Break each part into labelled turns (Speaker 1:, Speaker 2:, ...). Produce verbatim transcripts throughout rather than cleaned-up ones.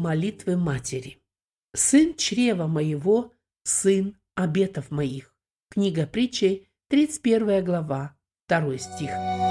Speaker 1: молитвы матери. «Сын чрева моего, сын обетов моих». Книга Притчей, тридцать первая глава, второй стих.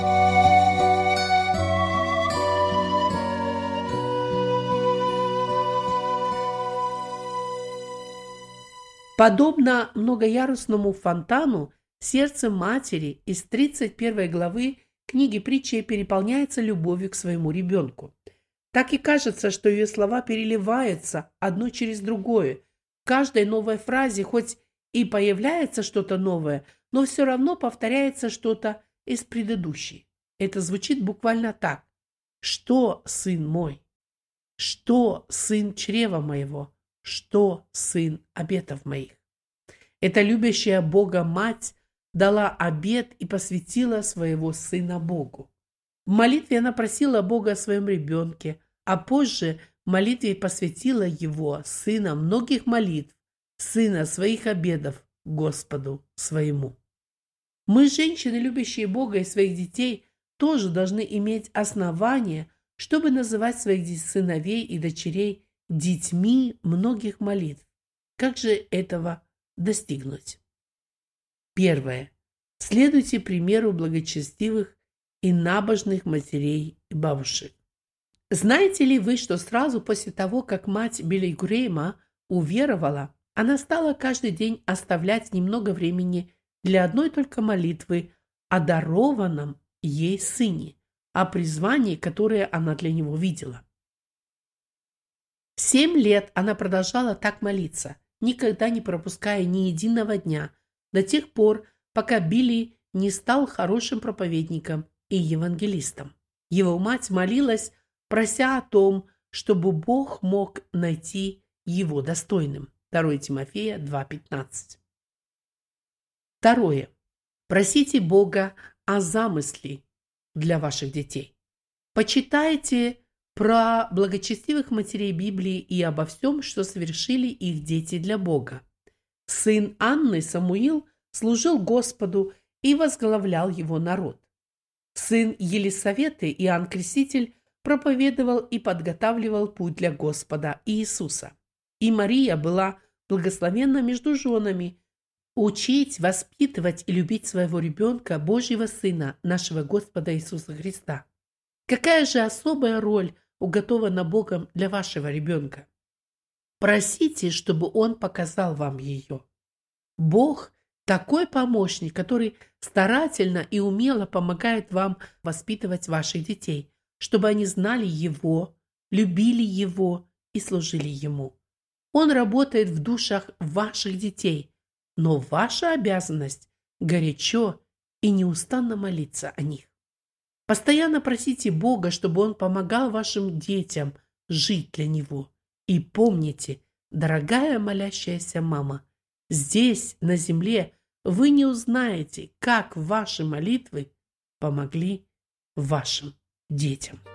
Speaker 1: Подобно многоярусному фонтану, сердце матери из тридцать первой главы книги Притчей переполняется любовью к своему ребенку. Так и кажется, что ее слова переливаются одно через другое. В каждой новой фразе хоть и появляется что-то новое, но все равно повторяется что-то из предыдущей. Это звучит буквально так. «Что, сын мой? Что, сын чрева моего? Что, сын обетов моих?» Эта любящая Бога мать дала обет и посвятила своего сына Богу. В молитве она просила Бога о своем ребенке, а позже в молитве посвятила его, сына многих молитв, сына своих обетов, Господу своему. Мы, женщины, любящие Бога и своих детей, тоже должны иметь основания, чтобы называть своих сыновей и дочерей детьми многих молитв. Как же этого достигнуть? Первое. Следуйте примеру благочестивых и набожных матерей и бабушек. Знаете ли вы, что сразу после того, как мать Билли Грэма уверовала, она стала каждый день оставлять немного времени для одной только молитвы о дарованном ей сыне, о призвании, которое она для него видела. Семь лет она продолжала так молиться, никогда не пропуская ни единого дня, до тех пор, пока Билли не стал хорошим проповедником и евангелистом. Его мать молилась, прося о том, чтобы Бог мог найти его достойным. второе Тимофея два пятнадцать. Второе. Просите Бога о замысле для ваших детей. Почитайте про благочестивых матерей Библии и обо всем, что совершили их дети для Бога. Сын Анны Самуил служил Господу и возглавлял его народ. Сын Елисаветы Иоанн Креститель проповедовал и подготавливал путь для Господа Иисуса. И Мария была благословенна между женами. Учить, воспитывать и любить своего ребенка, Божьего Сына, нашего Господа Иисуса Христа. Какая же особая роль уготована Богом для вашего ребенка? Просите, чтобы Он показал вам ее. Бог – такой помощник, который старательно и умело помогает вам воспитывать ваших детей, чтобы они знали Его, любили Его и служили Ему. Он работает в душах ваших детей, но ваша обязанность горячо и неустанно молиться о них. Постоянно просите Бога, чтобы Он помогал вашим детям жить для Него. И помните, дорогая молящаяся мама, здесь, на земле, вы не узнаете, как ваши молитвы помогли вашим детям.